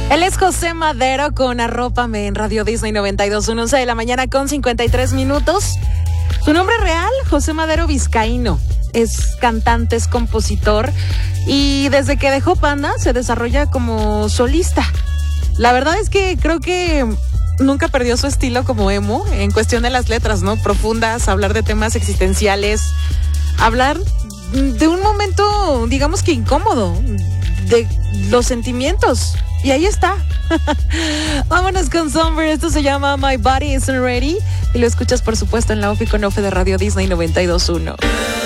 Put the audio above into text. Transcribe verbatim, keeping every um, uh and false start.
Él es José Madero con Arrópame en Radio Disney noventa y dos punto uno, once de la mañana con cincuenta y tres minutos. Su nombre real, José Madero Vizcaíno. Es cantante, es compositor y desde que dejó Panda se desarrolla como solista. La verdad es que creo que nunca perdió su estilo como emo en cuestión de las letras, ¿no? Profundas, hablar de temas existenciales, hablar de un momento, digamos que incómodo, de los sentimientos. Y ahí está. Vámonos con Somber. Esto se llama My Body Isn't Ready. Y lo escuchas, por supuesto, en la OFI con Ofe de Radio Disney noventa y dos punto uno.